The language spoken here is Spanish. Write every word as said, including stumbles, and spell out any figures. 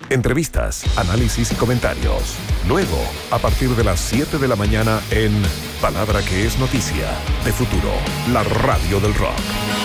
Entrevistas, análisis y comentarios. Luego, a partir de las siete de la mañana en Palabra que es Noticia, de Futuro, la radio del rock.